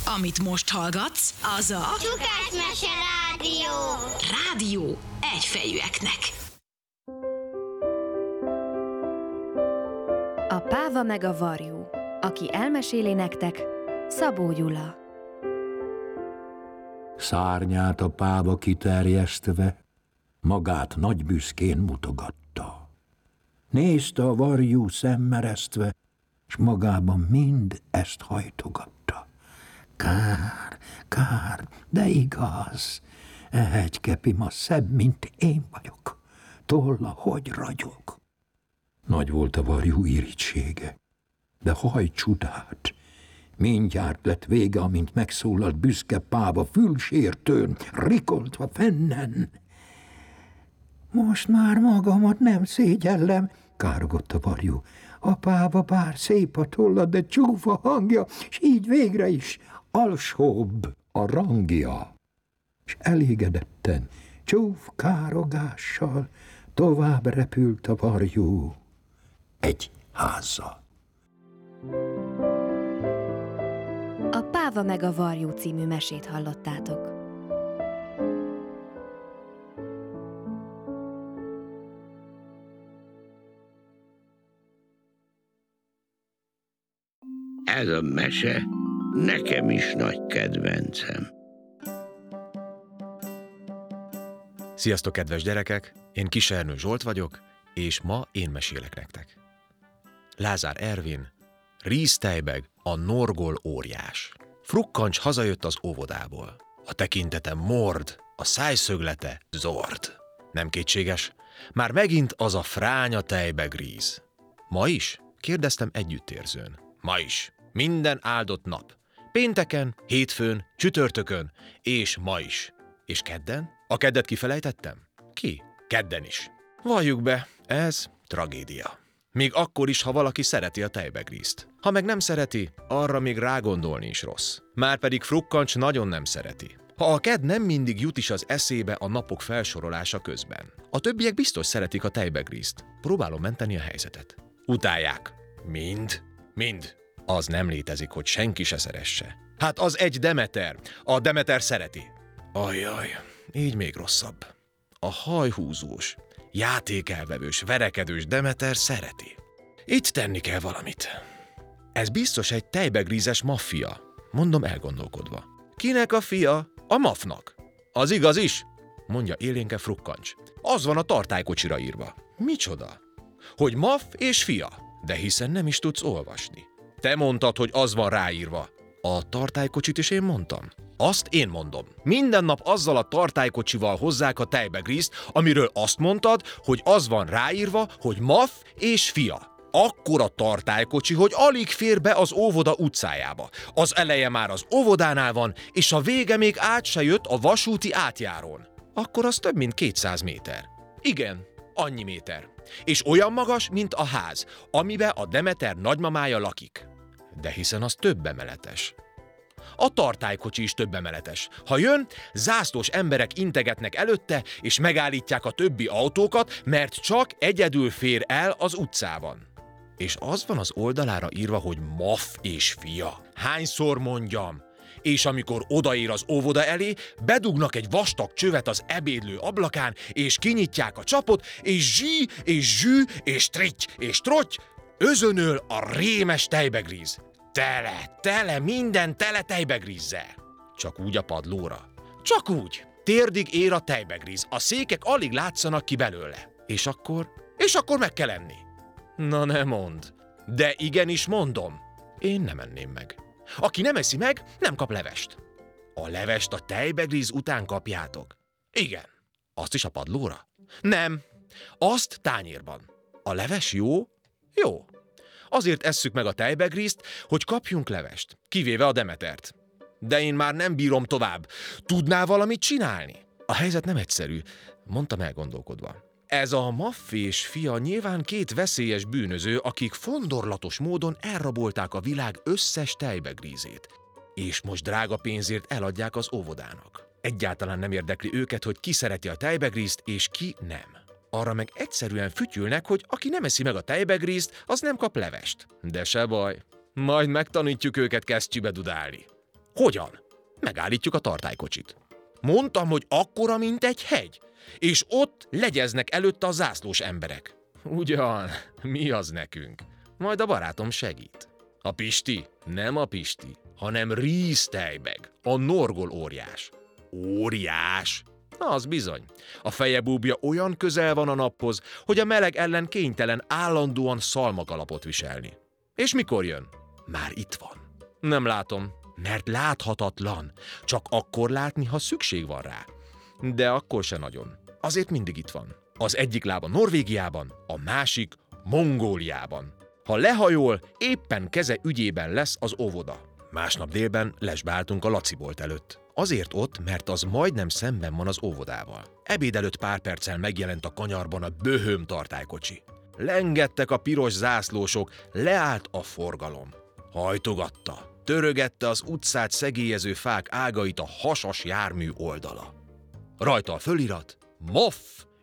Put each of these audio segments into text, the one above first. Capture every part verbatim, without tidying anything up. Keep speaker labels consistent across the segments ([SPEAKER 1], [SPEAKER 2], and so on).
[SPEAKER 1] Amit most hallgatsz, az a
[SPEAKER 2] Csukás-mese rádió.
[SPEAKER 1] Rádió egyfejűeknek.
[SPEAKER 3] A páva meg a varjú. Aki elmeséli nektek, Szabó Gyula.
[SPEAKER 4] Szárnyát a páva kiterjesztve, magát nagy büszkén mutogatta. Nézte a varjú szemmeresztve, s magában mind ezt hajtogatta. Kár, kár, de igaz, e hegykepi ma szebb, mint én vagyok. Tolla, hogy ragyog. Nagy volt a varjú irítsége, de haj csodát! Mindjárt lett vége, amint megszólalt büszke páva fülsértőn, rikoltva fennen. Most már magamat nem szégyellem, károgott a varjú. A páva bár szép a tolla, de csúfa hangja, s így végre is alsóbb a rangja. S elégedetten, csúf károgással tovább repült a varjú egy házzal.
[SPEAKER 3] A Páva meg a varjú című mesét hallottátok.
[SPEAKER 5] Ez a mese nekem is nagy kedvencem.
[SPEAKER 6] Sziasztok, kedves gyerekek! Én Kisernő Zsolt vagyok, és ma én mesélek nektek. Lázár Ervin, Ríztejbeg, a norgol óriás. Frukkancs hazajött az óvodából. A tekintete mord, a szájszöglete zord. Nem kétséges, már megint az a fránya tejbegríz. Ma is? Kérdeztem együttérzőn. Ma is. Minden áldott nap. Pénteken, hétfőn, csütörtökön, és ma is. És kedden? A keddet kifelejtettem? Ki? Kedden is. Valljuk be, ez tragédia. Még akkor is, ha valaki szereti a tejbegrízt. Ha meg nem szereti, arra még rágondolni is rossz. Márpedig Frukkancs nagyon nem szereti. Ha a kedd nem mindig jut is az eszébe a napok felsorolása közben. A többiek biztos szeretik a tejbegrízt. Próbálom menteni a helyzetet. Utálják. Mind? Mind. Az nem létezik, hogy senki se szeresse. Hát az egy Demeter. A Demeter szereti. Ajjaj, így még rosszabb. A hajhúzós, játékelvevős, verekedős Demeter szereti. Itt tenni kell valamit. Ez biztos egy tejbegrízes maffia, mondom elgondolkodva. Kinek a fia? A Mafnak. Az igaz is, mondja élénke Frukkancs. Az van a tartálykocsira írva. Micsoda? Hogy Maf és fia, de hiszen nem is tudsz olvasni. Te mondtad, hogy az van ráírva. A tartálykocsit is én mondtam. Azt én mondom. Minden nap azzal a tartálykocsival hozzák a tejbegrízt, amiről azt mondtad, hogy az van ráírva, hogy Maf és fia. Akkora tartálykocsi, hogy alig fér be az óvoda utcájába. Az eleje már az óvodánál van, és a vége még át se jött a vasúti átjárón. Akkor az több mint kétszáz méter. Igen, annyi méter. És olyan magas, mint a ház, amiben a Demeter nagymamája lakik. De hiszen az több emeletes. A tartálykocsi is több emeletes. Ha jön, zászlós emberek integetnek előtte, és megállítják a többi autókat, mert csak egyedül fér el az utcában. És az van az oldalára írva, hogy Maf és fia. Hányszor mondjam? És amikor odaér az óvoda elé, bedugnak egy vastag csövet az ebédlő ablakán, és kinyitják a csapot, és zsí, és zsű, és tritty, és trotty, özönöl a rémes tejbegríz. Tele, tele, minden tele tejbegrízzel. Csak úgy a padlóra. Csak úgy. Térdig ér a tejbegríz. A székek alig látszanak ki belőle. És akkor? És akkor meg kell enni. Na ne mondd. De igenis mondom. Én nem enném meg. Aki nem eszi meg, nem kap levest. A levest a tejbegríz után kapjátok. Igen. Azt is a padlóra? Nem. Azt tányérban. A leves jó? Jó. Azért esszük meg a tejbegrízt, hogy kapjunk levest, kivéve a Demetert. De én már nem bírom tovább. Tudnál valamit csinálni? A helyzet nem egyszerű, mondtam elgondolkodva. Ez a Maf és fia nyilván két veszélyes bűnöző, akik fondorlatos módon elrabolták a világ összes tejbegrízét. És most drága pénzért eladják az óvodának. Egyáltalán nem érdekli őket, hogy ki szereti a tejbegrízt és ki nem. Arra meg egyszerűen fütyülnek, hogy aki nem eszi meg a tejbegrízt, az nem kap levest. De se baj, majd megtanítjuk őket kesztyűbe dudálni. Hogyan? Megállítjuk a tartálykocsit. Mondtam, hogy akkora, mint egy hegy, és ott legyeznek előtte a zászlós emberek. Ugyan, mi az nekünk? Majd a barátom segít. A Pisti? Nem a Pisti, hanem Ríztejbeg, a norgol óriás. Óriás? Na, az bizony. A feje búbja olyan közel van a naphoz, hogy a meleg ellen kénytelen állandóan szalmakalapot viselni. És mikor jön? Már itt van. Nem látom, mert láthatatlan. Csak akkor látni, ha szükség van rá. De akkor se nagyon. Azért mindig itt van. Az egyik lába Norvégiában, a másik Mongóliában. Ha lehajol, éppen keze ügyében lesz az óvoda. Másnap délben lesbáltunk a Lacibolt előtt. Azért ott, mert az majdnem szemben van az óvodával. Ebéd előtt pár perccel megjelent a kanyarban a böhöm tartálykocsi. Lengettek a piros zászlósok, leállt a forgalom. Hajtogatta, törögette az utcát szegélyező fák ágait a hasas jármű oldala. Rajta a fölirat, Moff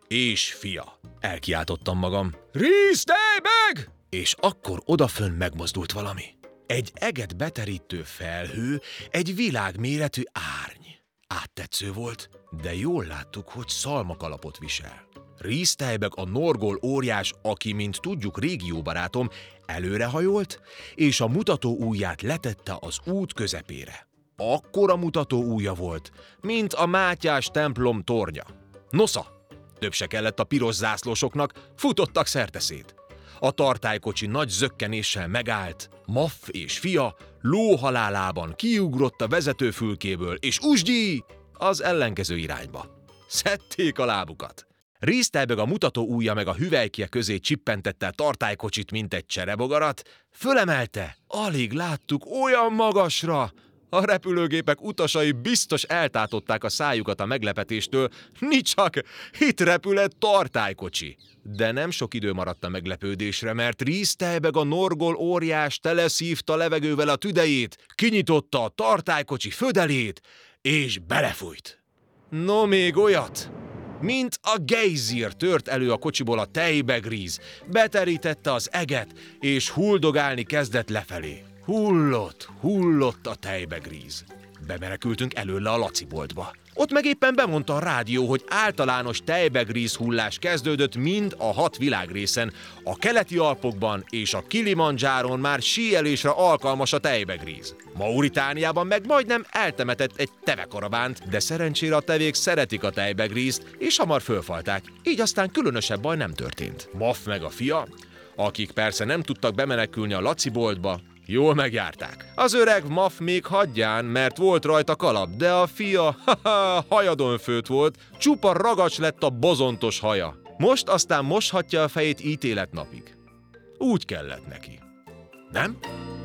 [SPEAKER 6] és fia. Elkiáltottam magam. Ríztejbeg! És akkor odafönn megmozdult valami. Egy eget beterítő felhő, egy világméretű árny. Áttetsző volt, de jól láttuk, hogy szalmakalapot visel. Ríztejbeg a norgol óriás, aki, mint tudjuk, régióbarátom, előrehajolt, és a mutató ujját letette az út közepére. Akkora mutató ujja volt, mint a Mátyás templom tornya. Nosza! Több se kellett a piros zászlósoknak, futottak szerteszét. A tartálykocsi nagy zökkenéssel megállt, Moff és fia lóhalálában kiugrott a vezetőfülkéből, és usgyi az ellenkező irányba. Szedték a lábukat. Ríztejbeg a mutató ujja meg a hüvelykje közé csippentette a tartálykocsit, mint egy cserebogarat, fölemelte, alig láttuk olyan magasra. A repülőgépek utasai biztos eltátották a szájukat a meglepetéstől, nicsak, itt repül egy tartálykocsi. De nem sok idő maradt a meglepődésre, mert Ríztejbeg a norgol óriás teleszívta levegővel a tüdejét, kinyitotta a tartálykocsi födelét, és belefújt. No, még olyat! Mint a gejzír tört elő a kocsiból a tejbegríz, beterítette az eget, és huldogálni kezdett lefelé. Hullott, hullott a tejbegríz. Bemenekültünk előle a Laciboltba. Ott meg éppen bemondta a rádió, hogy általános tejbegríz hullás kezdődött mind a hat világrészen, a keleti Alpokban és a Kilimandzsáron már síelésre alkalmas a tejbegríz. Mauritániában meg majdnem eltemetett egy tevekaravánt, de szerencsére a tevék szeretik a tejbegrízt, és hamar fölfalták, így aztán különösebb baj nem történt. Moff meg a fia, akik persze nem tudtak bemenekülni a Laciboltba, jól megjárták. Az öreg Moff még hagyján, mert volt rajta kalap, de a fia, haha, hajadon főtt volt, csupa ragacs lett a bozontos haja. Most aztán moshatja a fejét ítéletnapig. Úgy kellett neki. Nem?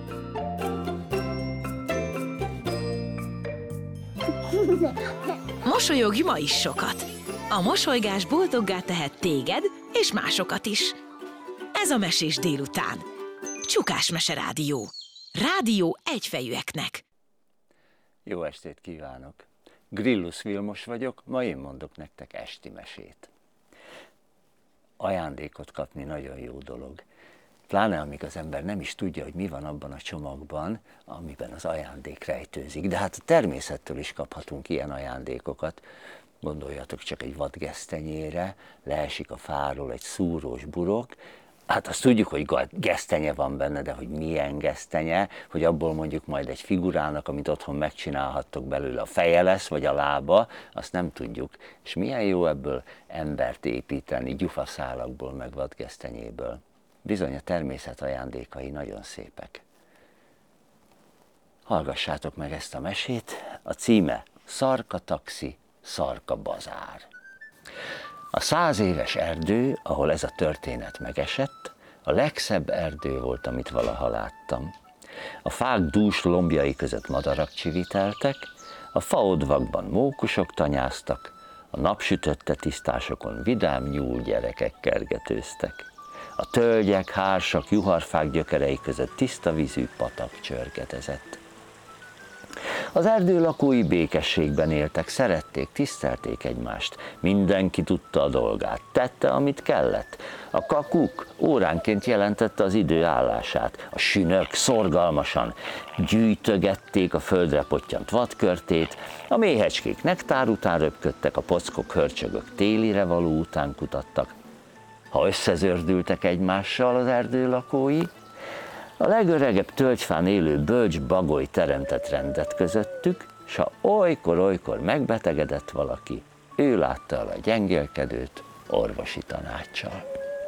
[SPEAKER 1] Mosolyogj ma is sokat. A mosolygás boldoggá tehet téged és másokat is. Ez a Mesés délután. Csukás Mese Rádió. Rádió egyfejűeknek.
[SPEAKER 7] Jó estét kívánok! Grillus Vilmos vagyok, ma én mondok nektek esti mesét. Ajándékot kapni nagyon jó dolog. Pláne amíg az ember nem is tudja, hogy mi van abban a csomagban, amiben az ajándék rejtőzik. De hát a természettől is kaphatunk ilyen ajándékokat. Gondoljatok csak egy vadgesztenyére, leesik a fáról egy szúrós burok. Hát azt tudjuk, hogy gesztenye van benne, de hogy milyen gesztenye, hogy abból mondjuk majd egy figurának, amit otthon megcsinálhattok belőle, a feje lesz, vagy a lába, azt nem tudjuk. És milyen jó ebből embert építeni, gyufaszálakból, meg vadgesztenyéből. Bizony a természet ajándékai nagyon szépek. Hallgassátok meg ezt a mesét, a címe Szarka taxi, Szarka bazár. A száz éves erdő, ahol ez a történet megesett, a legszebb erdő volt, amit valaha láttam. A fák dús lombjai között madarak csiviteltek, a faodvakban mókusok tanyáztak, a napsütötte tisztásokon vidám nyúl gyerekek kergetőztek. A tölgyek, hársak, juharfák gyökerei között tiszta vízű patak csörgetezett. Az erdő lakói békességben éltek, szerették, tisztelték egymást. Mindenki tudta a dolgát, tette, amit kellett. A kakuk óránként jelentette az idő állását. A sünök szorgalmasan gyűjtögették a földre pottyant vadkörtét, a méhecskék nektár után röpködtek, a pockok, hörcsögök télire való után kutattak. Ha összezördültek egymással az erdő lakói, a legöregebb tölgyfán élő bölcs bagoly teremtett rendet közöttük, s ha olykor-olykor megbetegedett valaki, ő látta el a gyengélkedőt orvosi tanáccsal.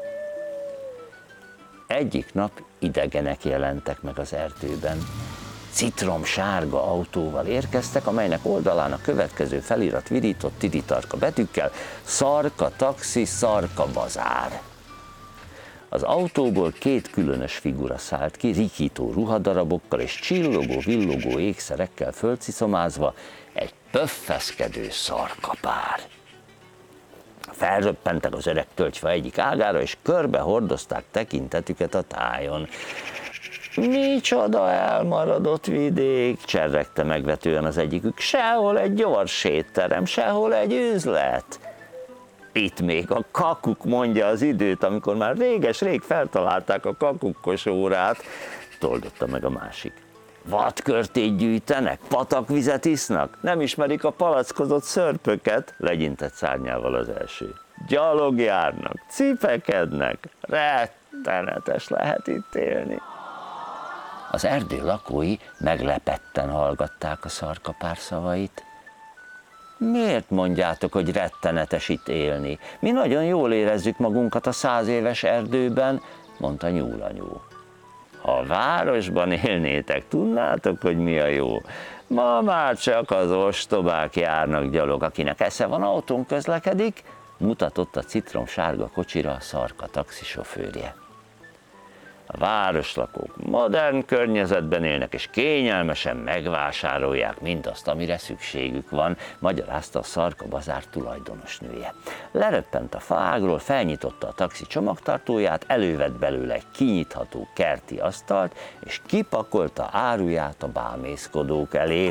[SPEAKER 7] Egyik nap idegenek jelentek meg az erdőben. Citromsárga autóval érkeztek, amelynek oldalán a következő felirat virított tiritarka betűkkel: Szarka taxi, Szarka bazár. Az autóból két különös figura szállt ki, rikító ruhadarabokkal és csillogó-villogó ékszerekkel fölciszomázva, egy pöffeszkedő szarkapár. Felröppentek az öreg tölgyfa egyik ágára, és körbe hordozták tekintetüket a tájon. Micsoda elmaradott vidék, cserregte megvetően az egyikük, sehol egy gyors étterem, sehol egy üzlet. Itt még a kakuk mondja az időt, amikor már réges-rég feltalálták a kakukkos órát, toldotta meg a másik. Vadkörtét gyűjtenek, patakvizet isznak, nem ismerik a palackozott szörpöket, legyintett szárnyával az első. Gyalog járnak, cipekednek, rettenetes lehet itt élni. Az erdő lakói meglepetten hallgatták a szarkapár szavait. Miért mondjátok, hogy rettenetes itt élni? Mi nagyon jól érezzük magunkat a száz éves erdőben, mondta nyúlanyú. Ha a városban élnétek, tudnátok, hogy mi a jó? Ma már csak az ostobák járnak gyalog, akinek esze van, autón közlekedik, mutatott a citromsárga kocsira a Szarka taxisofőrje. A városlakók modern környezetben élnek, és kényelmesen megvásárolják mindazt, amire szükségük van, magyarázta a Szarka bazár tulajdonosnője. Leröppent a faágról, felnyitotta a taxi csomagtartóját, elővett belőle egy kinyitható kerti asztalt, és kipakolta áruját a bámészkodók elé.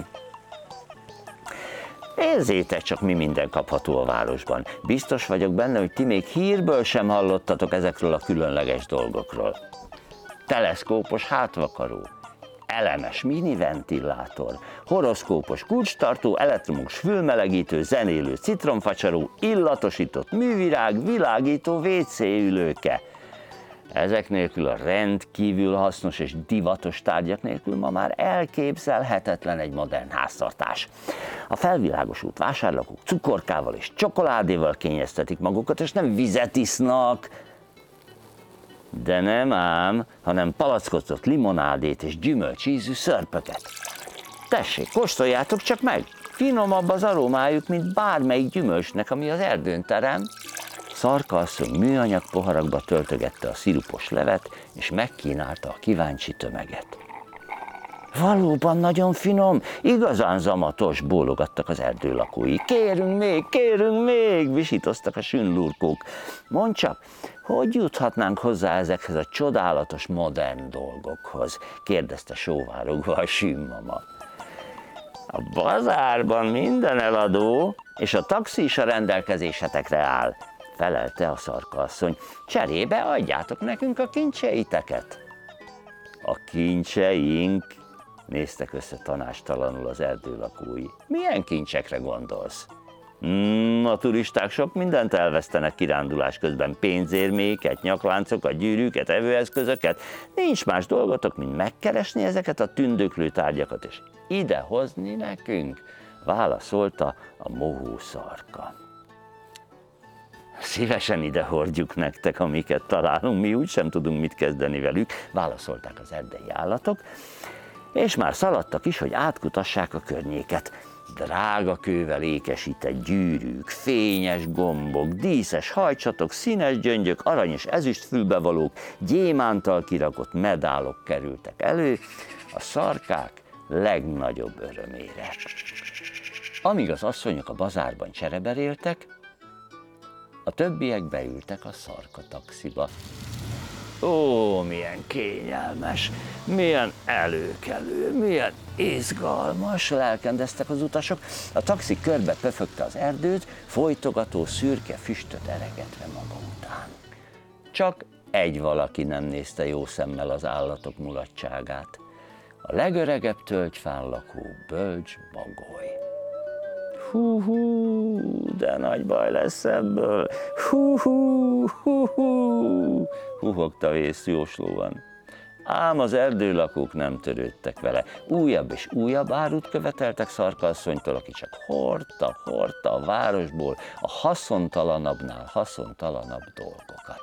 [SPEAKER 7] Nézzétek csak, mi minden kapható a városban. Biztos vagyok benne, hogy ti még hírből sem hallottatok ezekről a különleges dolgokról. Teleszkópos hátvakaró, elemes miniventilátor, horoszkópos kulcstartó, elektromos fülmelegítő, zenélő citromfacsaró, illatosított művirág, világító vé cé ülőke. Ezek nélkül, a rendkívül hasznos és divatos tárgyak nélkül ma már elképzelhetetlen egy modern háztartás. A felvilágosult vásárlók cukorkával és csokoládéval kényeztetik magukat, és nem vizet isznak. De nem ám, hanem palackozott limonádét és gyümölcsízű szörpöket. Tessék, kóstoljátok csak meg! Finomabb az aromájuk, mint bármelyik gyümölcsnek, ami az erdőn terem. Szarka asszony műanyag poharakba töltögette a szirupos levet, és megkínálta a kíváncsi tömeget. Valóban nagyon finom, igazán zamatos, bólogattak az erdő lakói. Kérünk még, kérünk még, visítoztak a sünlurkók. Mondd csak, hogy juthatnánk hozzá ezekhez a csodálatos modern dolgokhoz? Kérdezte sóvárogva a sünmama. A bazárban minden eladó, és a taxi is a rendelkezésetekre áll, felelte a Szarka asszony. Cserébe adjátok nekünk a kincseiteket. A kincseink? Néztek össze tanástalanul az erdő lakói. Milyen kincsekre gondolsz? Hmm, a turisták sok mindent elvesztenek kirándulás közben, pénzérméket, nyakláncokat, gyűrűket, evőeszközöket. Nincs más dolgotok, mint megkeresni ezeket a tündöklő tárgyakat, és idehozni nekünk, válaszolta a mohó Szarka. Szívesen ide hordjuk nektek, amiket találunk, mi úgysem tudunk mit kezdeni velük, válaszolták az erdei állatok, és már szaladtak is, hogy átkutassák a környéket. Drága kővel ékesített gyűrűk, fényes gombok, díszes hajcsatok, színes gyöngyök, arany és ezüst fülbevalók, gyémántal kirakott medálok kerültek elő a szarkák legnagyobb örömére. Amíg az asszonyok a bazárban csereberéltek, a többiek beültek a Szarka taxiba. Ó, milyen kényelmes, milyen előkelő, milyen izgalmas, lelkendeztek az utasok. A taxi körbe pöfögte az erdőt, folytogató szürke füstöt eregetve maga után. Csak egy valaki nem nézte jó szemmel az állatok mulatságát. A legöregebb tölgyfán lakó Bölcs Bagoly. Hú-hú, de nagy baj lesz ebből. Hú-hú, hú-hú, huhogta vész jóslóan. Ám az erdőlakók nem törődtek vele. Újabb és újabb árut követeltek Szarka-asszonytól, aki csak hordta, hordta a városból a haszontalanabbnál haszontalanabb dolgokat.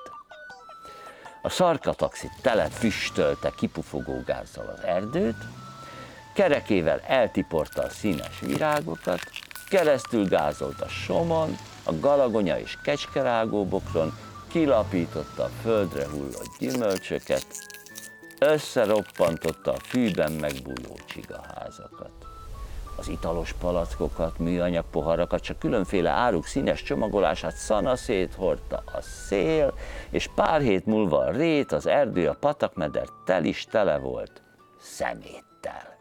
[SPEAKER 7] A Szarka-taxi tele füstölte kipufogó gázzal az erdőt, kerekével eltiporta a színes virágokat, keresztül gázolt a somon, a galagonya és kecskerágóbokron, kilapította a földre hullott gyümölcsöket, összeroppantotta a fűben megbújó csigaházakat. Az italos palackokat, műanyag poharakat, csak különféle áruk színes csomagolását szanaszét hordta a szél, és pár hét múlva a rét, az erdő, a patakmeder tel is tele volt szeméttel.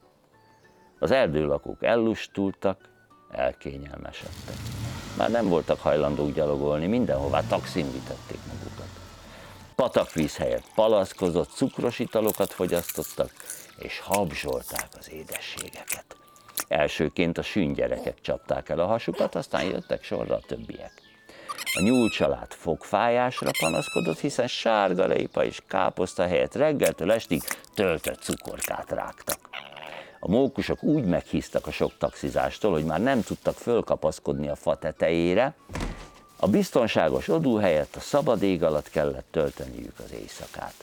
[SPEAKER 7] Az erdőlakók ellustultak, elkényelmesedtek. Már nem voltak hajlandók gyalogolni, mindenhová taxin vitették magukat. Patakvíz helyett palackozott, cukros italokat fogyasztottak, és habzsolták az édességeket. Elsőként a sünngyerekek csapták el a hasukat, aztán jöttek sorra a többiek. A nyúlcsalád fogfájásra panaszkodott, hiszen sárgarépa és káposzta helyett reggeltől estig töltött cukorkát rágtak. A mókusok úgy meghíztak a sok taxizástól, hogy már nem tudtak fölkapaszkodni a fa tetejére. A biztonságos odú helyett a szabad ég alatt kellett tölteniük az éjszakát.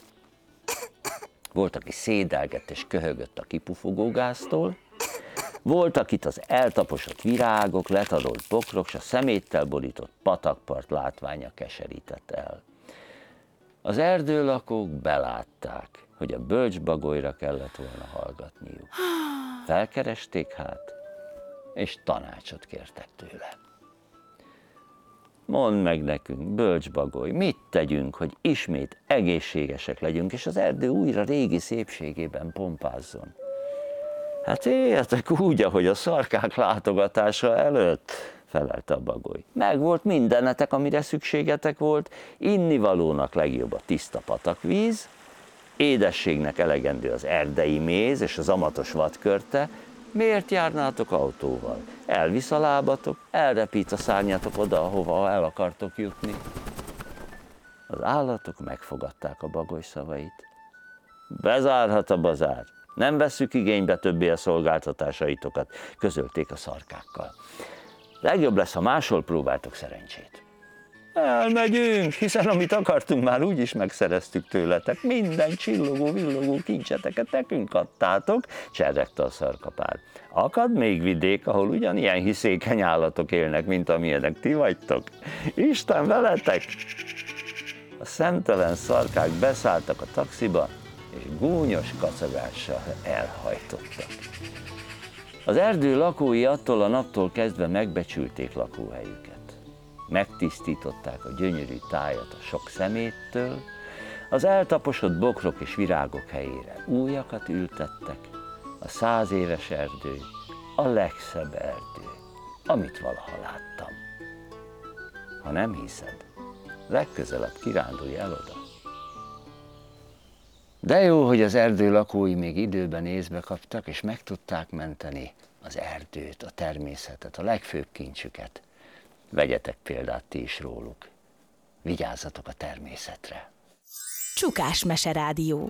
[SPEAKER 7] Volt, aki szédelgett és köhögött a kipufogógáztól, volt, akit az eltaposott virágok, letarolt bokrok és a szeméttel borított patakpart látványa keserített el. Az erdőlakók belátták, hogy a Bölcs Bagolyra kellett volna hallgatniuk. Felkeresték hát, és tanácsot kértek tőle. Mondd meg nekünk, Bölcs Bagoly, mit tegyünk, hogy ismét egészségesek legyünk, és az erdő újra régi szépségében pompázzon? Hát éljetek úgy, ahogy a szarkák látogatása előtt, felelte a Bagoly. Meg volt mindenetek, amire szükségetek volt, innivalónak legjobb a tiszta patakvíz, édességnek elegendő az erdei méz és az amatos vadkörte. Miért járnátok autóval? Elvisz a lábatok, elrepít a szárnyatok oda, ahova el akartok jutni. Az állatok megfogadták a Bagoly szavait. Bezárhat a bazár, nem vesszük igénybe többé a szolgáltatásaitokat, közölték a szarkákkal. Legjobb lesz, ha máshol próbáltok szerencsét. Elmegyünk, hiszen amit akartunk, már úgyis megszereztük tőletek. Minden csillogó, villogó kincseteket nekünk adtátok, cserregte a szarkapár. Akad még vidék, ahol ugyanilyen hiszékeny állatok élnek, mint amilyenek ti vagytok? Isten veletek! A szemtelen szarkák beszálltak a taxiba, és gúnyos kacagással elhajtottak. Az erdő lakói attól a naptól kezdve megbecsülték lakóhelyüket. Megtisztították a gyönyörű tájat a sok szeméttől, az eltaposott bokrok és virágok helyére újakat ültettek, a száz éves erdő, a legszebb erdő, amit valaha láttam. Ha nem hiszed, legközelebb kirándulj el oda. De jó, hogy az erdő lakói még időben észbe kaptak, és meg tudták menteni az erdőt, a természetet, a legfőbb kincsüket. Vegyetek példát ti is róluk. Vigyázzatok a természetre.
[SPEAKER 1] Csukás Meserádió.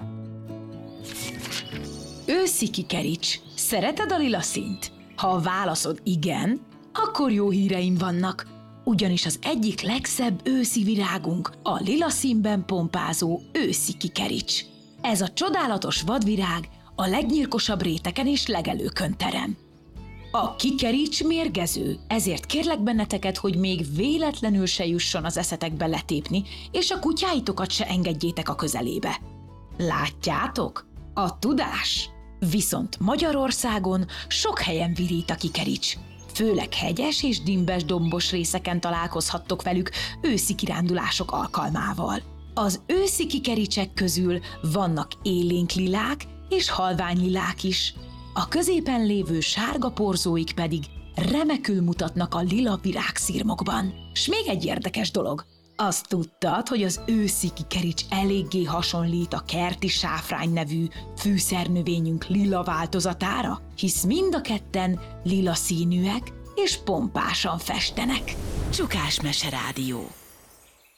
[SPEAKER 1] Őszi kikerics. Szereted a lila színt? Ha a válaszod igen, akkor jó híreim vannak. Ugyanis az egyik legszebb őszi virágunk a lila színben pompázó őszi kikerics. Ez a csodálatos vadvirág a legnyírkosabb réteken és legelőkön terem. A kikerics mérgező, ezért kérlek benneteket, hogy még véletlenül se jusson az eszetekbe letépni, és a kutyáitokat se engedjétek a közelébe. Látjátok? A tudás! Viszont Magyarországon sok helyen virít a kikerics. Főleg hegyes és dimbes dombos részeken találkozhattok velük őszi kirándulások alkalmával. Az őszi kikericsek közül vannak élénk lilák és halvány lilák is. A középen lévő sárga porzóik pedig remekül mutatnak a lila virágszirmokban. S még egy érdekes dolog. Azt tudtad, hogy az őszi kikerics eléggé hasonlít a kerti sáfrány nevű fűszernövényünk lila változatára? Hisz mind a ketten lila színűek és pompásan festenek. Csukás Mese Rádió.